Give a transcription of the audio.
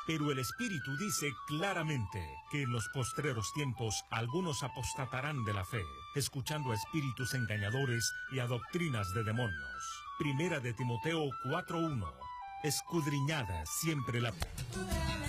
Pero el Espíritu dice claramente que en los postreros tiempos algunos apostatarán de la fe, escuchando a espíritus engañadores y a doctrinas de demonios. Primera de Timoteo 4:1. Escudriñada siempre la